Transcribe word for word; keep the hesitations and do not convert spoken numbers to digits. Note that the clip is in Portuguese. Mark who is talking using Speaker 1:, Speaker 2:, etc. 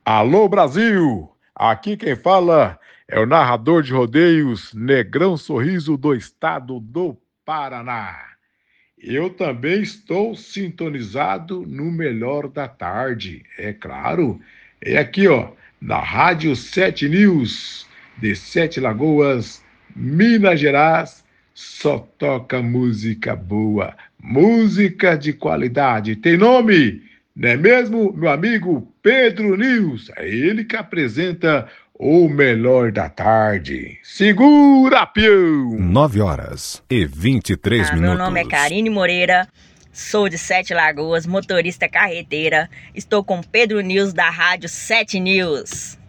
Speaker 1: Alô Brasil, aqui quem fala é o narrador de rodeios Negrão Sorriso do estado do Paraná. Eu também estou sintonizado no melhor da tarde, é claro. É aqui, ó, na Rádio Sete News, de Sete Lagoas, Minas Gerais, só toca música boa, música de qualidade. Tem nome, não é mesmo, meu amigo Pedro News? É ele que apresenta o melhor da tarde. Segura, peão!
Speaker 2: Nove horas e vinte e três
Speaker 3: Ah,
Speaker 2: minutos.
Speaker 3: meu nome é Karine Moreira, sou de Sete Lagoas, motorista carreteira. Estou com Pedro News da Rádio Sete News.